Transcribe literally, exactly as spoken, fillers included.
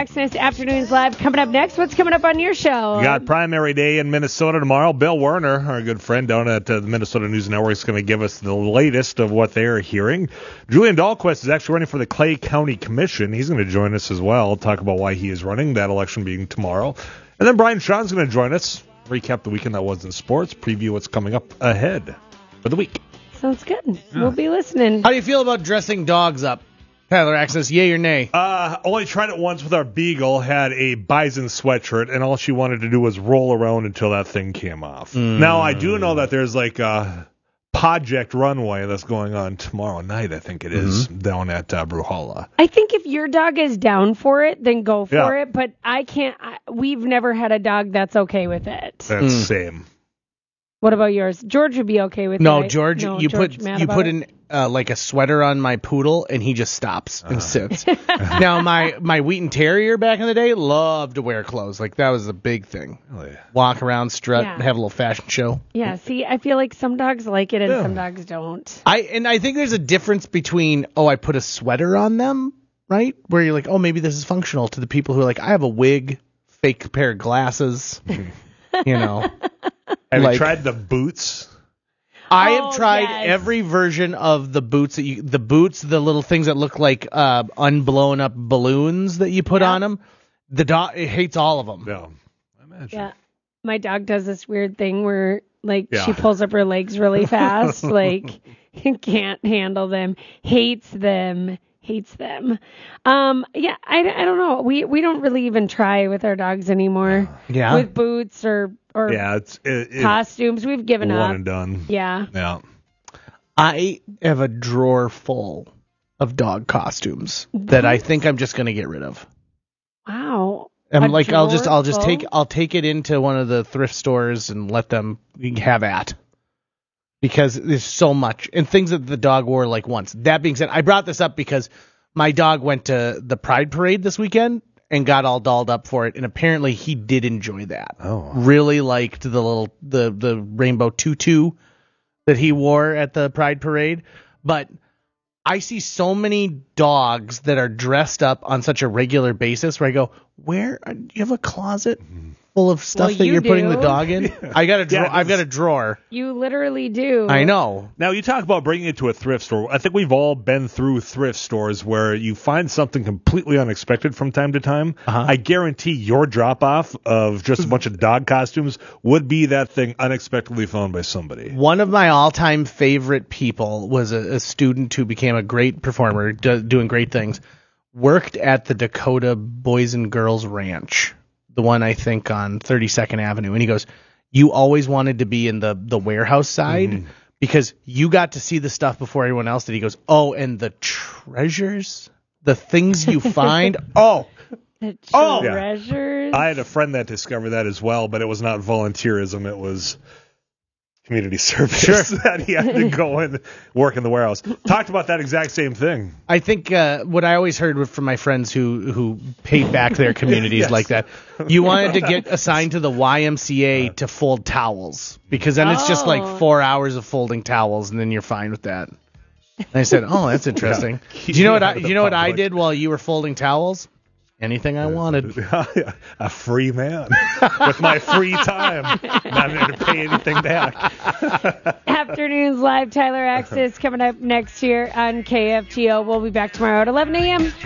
Axness Afternoons Live coming up next. What's coming up on your show? We got primary day in Minnesota tomorrow. Bill Werner, our good friend down at uh, the Minnesota News Network, is going to give us the latest of what they're hearing. Julian Dahlquist is actually running for the Clay County Commission. He's going to join us as well, talk about why he is running, that election being tomorrow. And then Brian Sean's going to join us, recap the weekend that was in sports, preview what's coming up ahead for the week. Sounds good. Yeah. We'll be listening. How do you feel about dressing dogs up? Tyler Axness, yay or nay? Uh, only tried it once with our Beagle, had a Bison sweatshirt, and all she wanted to do was roll around until that thing came off. Mm. Now, I do know that there's like a Project Runway that's going on tomorrow night, I think it is, mm-hmm. down at uh, Bruhalla. I think if your dog is down for it, then go for yeah. it, but I can't, I, we've never had a dog that's okay with it. That's mm. same. What about yours? George would be okay with no, it. Right? George, no, you George put you put in uh, like a sweater on my poodle, and he just stops and uh. sits. Now, my, my Wheaton Terrier back in the day loved to wear clothes. Like, that was a big thing. Oh, yeah. Walk around, strut, yeah. have a little fashion show. Yeah, see, I feel like some dogs like it and yeah. some dogs don't. I And I think there's a difference between, oh, I put a sweater on them, right? Where you're like, oh, maybe this is functional to the people who are like, I have a wig, fake pair of glasses, you know. Have like, you tried the boots? I oh, have tried yes. every version of the boots that you, the boots, the little things that look like uh, unblown up balloons that you put yeah. on them. The dog it hates all of them. Yeah, I imagine. Yeah, my dog does this weird thing where like yeah. she pulls up her legs really fast, like can't handle them, hates them, hates them. Um, yeah, I, I don't know. We we don't really even try with our dogs anymore. Yeah, with boots or. Or yeah, it's it, it, costumes. We've given one up. One and done. Yeah. Yeah. I have a drawer full of dog costumes that I think I'm just going to get rid of. Wow. I'm a like, I'll just, I'll just full? take, I'll take it into one of the thrift stores and let them have at. Because there's so much and things that the dog wore like once. That being said, I brought this up because my dog went to the Pride Parade this weekend and got all dolled up for it, and apparently he did enjoy that. Oh, really liked the little the the rainbow tutu that he wore at the Pride Parade. But I see so many dogs that are dressed up on such a regular basis where I go, where do you have a closet full of stuff well, that you you're do. putting the dog in? Yeah. I got a drawer. Yeah, I've got a drawer. You literally do. I know. Now, you talk about bringing it to a thrift store. I think we've all been through thrift stores where you find something completely unexpected from time to time. Uh-huh. I guarantee your drop-off of just a bunch of dog costumes would be that thing unexpectedly found by somebody. One of my all-time favorite people was a, a student who became a great performer, do, doing great things, worked at the Dakota Boys and Girls Ranch. The one, I think, on thirty-second Avenue. And he goes, you always wanted to be in the, the warehouse side mm-hmm. because you got to see the stuff before everyone else did. He goes, oh, and the treasures, the things you find. oh, the oh, treasures. I had a friend that discovered that as well, but it was not volunteerism. It was community service sure. that he had to go and work in the warehouse. Talked about that exact same thing. I think uh, what I always heard from my friends who, who paid back their communities yes. like that, you wanted to get assigned to the Y M C A to fold towels because then it's just like four hours of folding towels and then you're fine with that. And I said, oh, that's interesting. Yeah. Do you know what I, do you know what I did while you were folding towels? Anything I wanted. A free man with my free time. Not having to pay anything back. Afternoons Live, Tyler Axness coming up next here on K F G O. We'll be back tomorrow at eleven a.m.